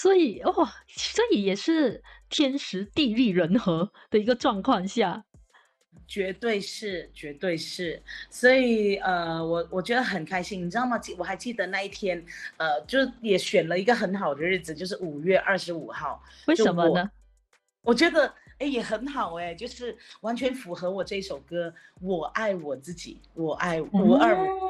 所以也是天时地利人和的一个状况下。 绝对是，绝对是。所以我觉得很开心，你知道吗？我还记得那一天，就也选了一个很好的日子，就是5月25号。 为就我什么呢？ 我觉得也很好就是完全符合我这首歌《我爱我自己》，我爱525。 啊，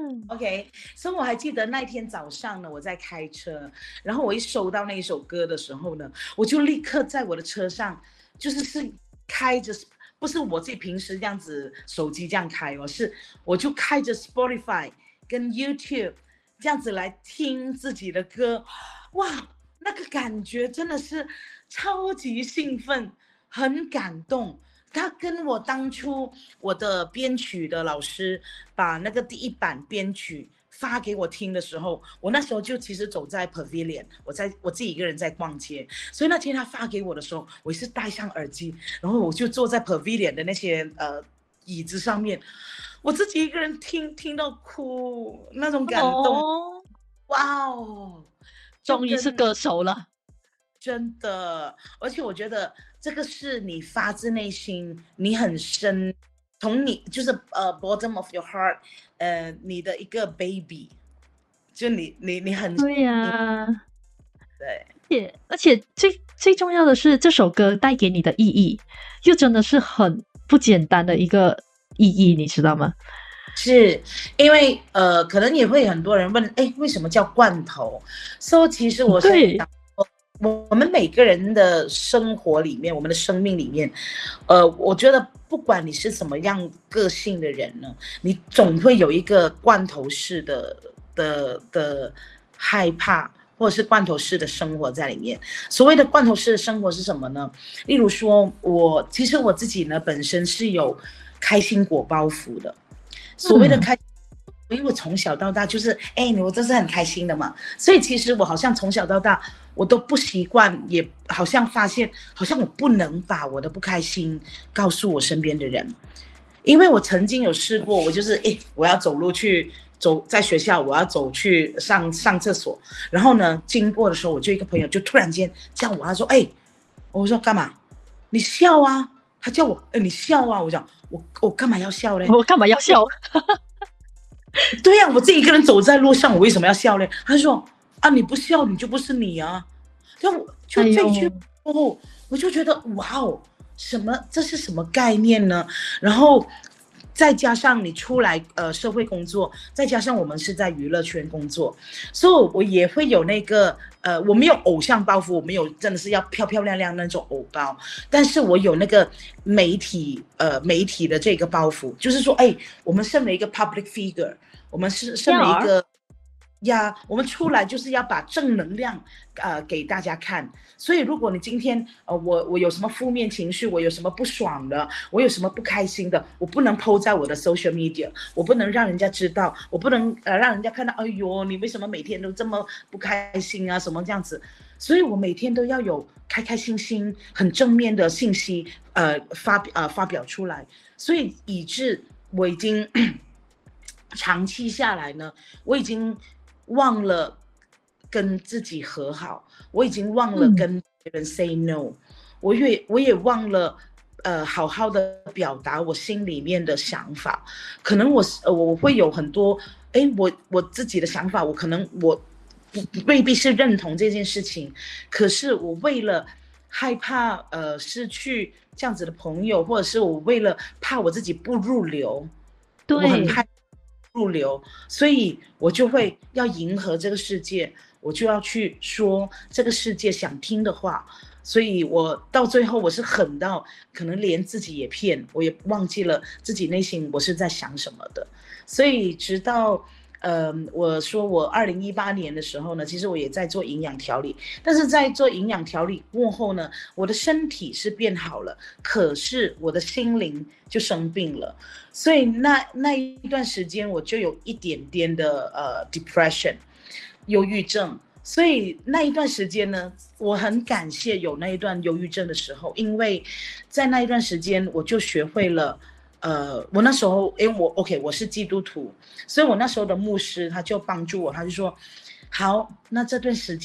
OK，所以我还记得那天早上呢，我在开车，然后我一收到那一首歌的时候呢，我就立刻在我的车上，是开着，不是我自己平时这样子手机这样开哦，是我就开着 Spotify 跟 YouTube 这样子来听自己的歌，哇，那个感觉真的是超级兴奋，很感动。他跟我当初我的编曲的老师把那个第一版编曲发给我听的时候，我那时候就其实走在 Pavilion，我自己一个人在逛街，所以那天他发给我的时候，我是戴上耳机，然后我就坐在 Pavilion 的那些椅子上面，我自己一个人听到哭，那种感动， 哦， 哇哦，就跟终于是歌手了。 真的，而且我觉得这个是你发自内心，你很深，从你就是bottom of your heart，你的一个 baby，就你很对你呀， 对。 而且最重要的是，这首歌带给你的意义，又真的是很不简单的一个意义，你知道吗？ 是因为可能也会很多人问，哎，为什么叫罐头？So 其实我是对， 想说，我们每个人的生活里面，我们的生命里面，我觉得不管你是什么样个性的人呢，你总会有一个罐头式的害怕。或者是罐头式的生活在里面。所谓的罐头式的生活是什么呢？例如说，其实我自己呢本身是有开心果包袱的。所谓的嗯， 开，因为我从小到大就是，我这是很开心的嘛，所以其实我好像从小到大，我都不习惯，也好像发现，好像我不能把我的不开心告诉我身边的人，因为我曾经有试过，我就是，我要走路去走在学校，我要走去上厕所，然后呢，经过的时候，我就一个朋友就突然间叫我，他说，我说干嘛？你笑啊？他叫我，你笑啊？我讲，我干嘛要笑嘞？ 我干嘛要笑？ 对呀、我自己一个人走在路上，我为什么要笑呢？他说啊，你不笑你就不是你啊。就哎这一句呦， 过后，我就觉得哇哦，这是什么概念呢？然后再加上你出来社会工作，再加上我们是在娱乐圈工作，所以我也会有那个我没有偶像包袱，我没有真的是要漂漂亮亮那种偶包，但是我有那个媒体的这个包袱，就是说，我们身为一个 public figure，我们是身为一要个呀，我们出来就是要把正能量给大家看。所以如果你今天我有什么负面情绪，我有什么不爽的，我有什么不开心的，我不能 po 在我的 social media，我不能让人家知道，我不能让人家看到，哎呦，你为什么每天都这么不开心啊，什么这样子。所以我每天都要有开开心心、很正面的信息，发表出来。所以以致我已经长期下来呢，我已经忘了跟自己和好，我已经忘了嗯， 跟别人 say no，我也忘了。好好的表达我心里面的想法，可能我会有很多，我自己的想法，我可能我未必是认同这件事情，可是我为了害怕失去这样子的朋友，或者是我为了怕我自己不入流，我很对， 害入流，所以我就会要迎合这个世界，我就要去说这个世界想听的话。所以我到最后我是狠到可能连自己也骗，我也忘记了自己内心我是在想什么的。所以直到我说我2018年的时候呢，其实我也在做营养调理，但是在做营养调理过后呢，我的身体是变好了，可是我的心灵就生病了。所以那一段时间我就有一点点的depression，忧郁症。所以那一段时间呢，我很感谢有那一段忧郁症的时候，因为在那一段时间我就学会了。我那时候，我是基督徒，所以我那时候的牧师他就帮助我，他就说，好，那这段时间。